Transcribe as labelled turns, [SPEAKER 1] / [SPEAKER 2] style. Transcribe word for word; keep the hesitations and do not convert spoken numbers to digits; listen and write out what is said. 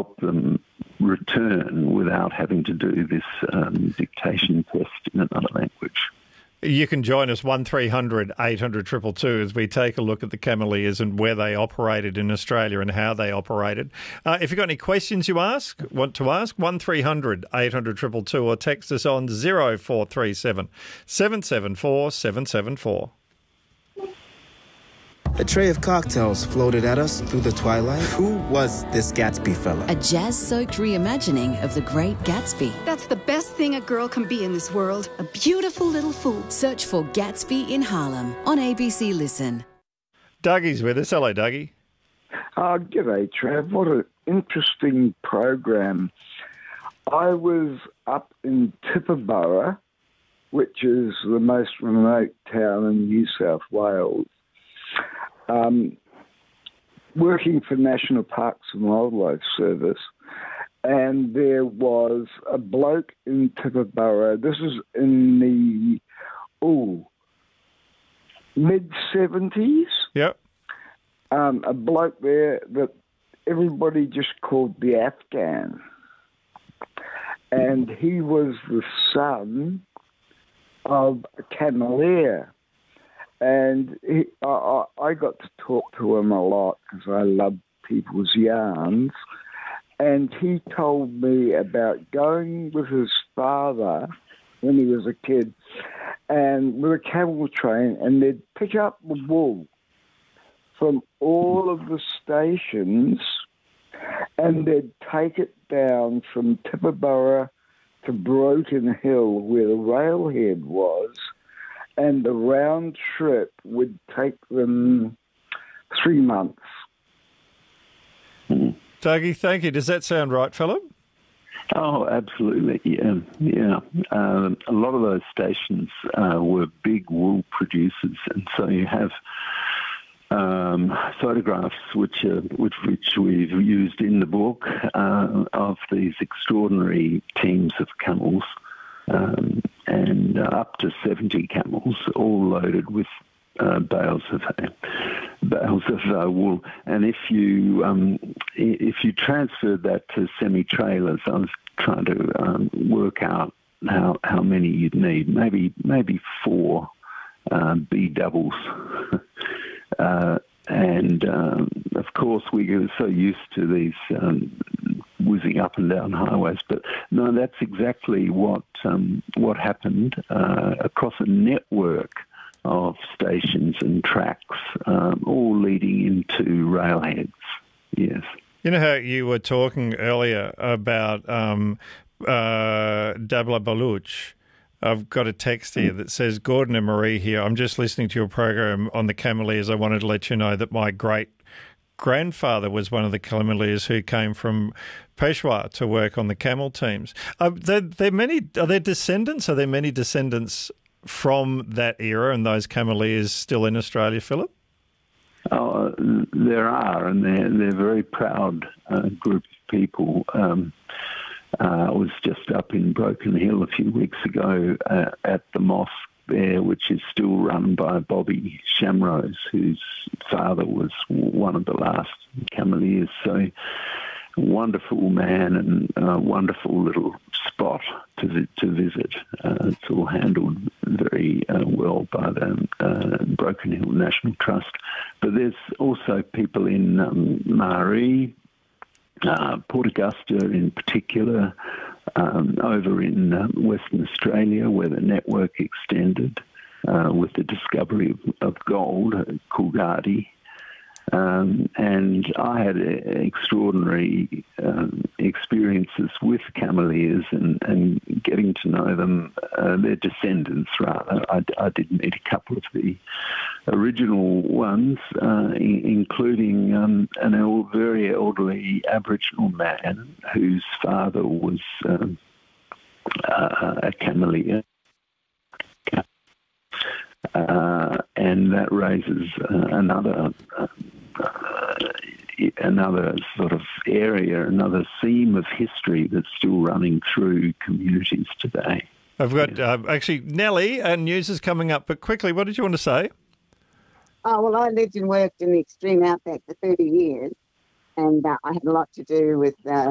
[SPEAKER 1] help them return without having to do this um, dictation test in another language.
[SPEAKER 2] You can join us one three hundred eight hundred two two two as we take a look at the Cameleers and where they operated in Australia and how they operated. Uh, if you've got any questions you ask, want to ask, one three hundred eight hundred two two two or text us on zero four three seven seven seven four seven seven four.
[SPEAKER 3] A tray of cocktails floated at us through the twilight. Who was this Gatsby fella?
[SPEAKER 4] A jazz-soaked reimagining of The Great Gatsby.
[SPEAKER 5] That's the best thing a girl can be in this world. A beautiful little fool.
[SPEAKER 4] Search for Gatsby in Harlem on A B C Listen.
[SPEAKER 2] Dougie's with us. Hello, Dougie.
[SPEAKER 6] Oh, g'day, Trav. What an interesting program. I was up in Tibooburra, which is the most remote town in New South Wales, Um, working for National Parks and Wildlife Service, and there was a bloke in Tibooburra. This is in the ooh, mid-seventies.
[SPEAKER 2] Yep.
[SPEAKER 6] Um, a bloke there that everybody just called the Afghan. And he was the son of a cameleer. And he, I, I got to talk to him a lot because I love people's yarns. And he told me about going with his father when he was a kid and with a camel train, and they'd pick up the wool from all of the stations and they'd take it down from Tibooburra to Broken Hill where the railhead was, and the round trip would take them three months.
[SPEAKER 2] Dougie, thank you. Does that sound right, Philip?
[SPEAKER 1] Oh, absolutely, yeah, yeah. Um, a lot of those stations uh, were big wool producers, and so you have um, photographs which are, which, which we've used in the book uh, of these extraordinary teams of camels. Um, and uh, up to seventy camels, all loaded with uh, bales of bales of uh, wool. And if you um, if you transferred that to semi-trailers, I was trying to um, work out how how many you'd need. Maybe maybe four uh, B doubles. uh, and um, of course, we were so used to these Um, whizzing up and down highways, but no, that's exactly what um, what happened uh, across a network of stations and tracks, um, all leading into railheads. Yes.
[SPEAKER 2] You know how you were talking earlier about um, uh, Dabla Baluch. I've got a text here that says, Gordon and Marie here. I'm just listening to your program on the Cameleers. I wanted to let you know that my great grandfather was one of the Cameleers who came from Peshawar to work on the camel teams. Are there, there many? Are there descendants? Are there many descendants from that era and those Cameleers still in Australia, Philip?
[SPEAKER 1] Oh, there are, and they're they're a very proud uh, group of people. Um, uh, I was just up in Broken Hill a few weeks ago uh, at the mosque there, which is still run by Bobby Shamrose, whose father was one of the last Cameleers. So, wonderful man and a wonderful little spot to to visit. Uh, it's all handled very uh, well by the uh, Broken Hill National Trust. But there's also people in um, Maree, uh, Port Augusta in particular, um, over in uh, Western Australia where the network extended uh, with the discovery of, of gold at Coolgardie. Um, and I had extraordinary um, experiences with Cameleers and, and getting to know them, uh, their descendants rather. I, I did meet a couple of the original ones, uh, I- including um, an el- very elderly Aboriginal man whose father was um, uh, a Cameleer. Uh, and that raises uh, another uh, uh, another sort of area, another seam of history that's still running through communities today.
[SPEAKER 2] I've got uh, actually Nellie, and news is coming up, but quickly, what did you want to say?
[SPEAKER 7] Oh, well, I lived and worked in the extreme outback for thirty years, and uh, I had a lot to do with uh,